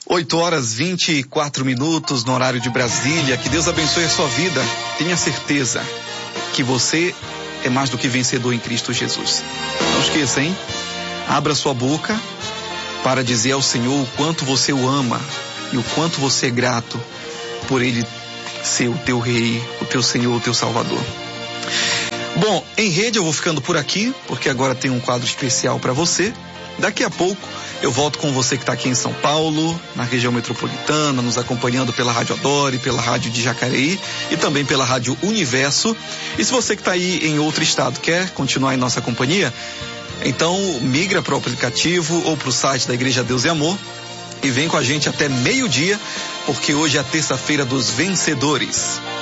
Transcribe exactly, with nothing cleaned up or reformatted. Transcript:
oito horas vinte e quatro minutos no horário de Brasília. Que Deus abençoe a sua vida. Tenha certeza que você é mais do que vencedor em Cristo Jesus. Não esqueça, hein? Abra sua boca para dizer ao Senhor o quanto você o ama e o quanto você é grato por Ele ser o teu Rei, o teu Senhor, o teu Salvador. Bom, em rede eu vou ficando por aqui, porque agora tem um quadro especial para você. Daqui a pouco eu volto com você que está aqui em São Paulo, na região metropolitana, nos acompanhando pela Rádio Adore, pela Rádio de Jacareí e também pela Rádio Universo. E se você que está aí em outro estado quer continuar em nossa companhia, então migra para o aplicativo ou para o site da Igreja Deus e Amor e vem com a gente até meio-dia, porque hoje é a terça-feira dos vencedores.